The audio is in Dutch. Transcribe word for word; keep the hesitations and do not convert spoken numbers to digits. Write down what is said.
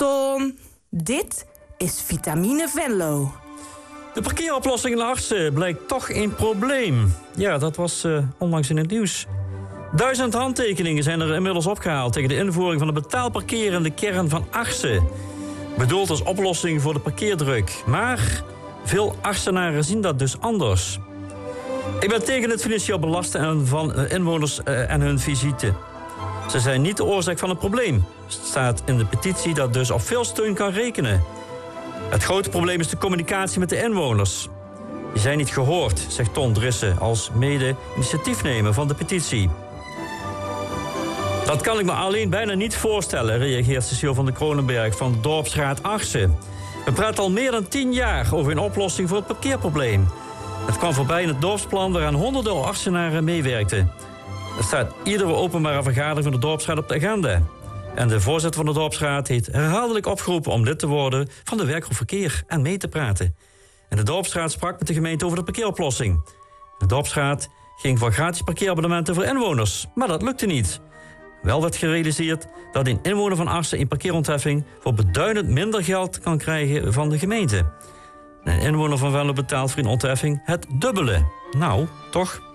Gaston, dit is Vitamine Venlo. De parkeeroplossing in Arsen blijkt toch een probleem. Ja, dat was uh, onlangs in het nieuws. Duizend handtekeningen zijn er inmiddels opgehaald tegen de invoering van het betaalparkeren in de kern van Arsen. Bedoeld als oplossing voor de parkeerdruk. Maar veel Arsenaren zien dat dus anders. Ik ben tegen het financieel belasten van inwoners uh, en hun visite. Ze zijn niet de oorzaak van het probleem. Staat in de petitie dat dus op veel steun kan rekenen. Het grote probleem is de communicatie met de inwoners. Die zijn niet gehoord, zegt Ton Driessen als mede-initiatiefnemer van de petitie. Dat kan ik me alleen bijna niet voorstellen, reageert Cecile van de Kronenberg van de Dorpsraad Arsen. We praten al meer dan tien jaar over een oplossing voor het parkeerprobleem. Het kwam voorbij in het dorpsplan waaraan honderden Arsenaren meewerkten. Er staat iedere openbare vergadering van de dorpsraad op de agenda. En de voorzitter van de dorpsraad heeft herhaaldelijk opgeroepen om lid te worden van de werkgroep verkeer en mee te praten. En de dorpsraad sprak met de gemeente over de parkeeroplossing. De dorpsraad ging voor gratis parkeerabonnementen voor inwoners, maar dat lukte niet. Wel werd gerealiseerd dat een inwoner van Arsen een parkeerontheffing voor beduidend minder geld kan krijgen van de gemeente. Een inwoner van Venlo betaalt voor een ontheffing het dubbele. Nou, toch?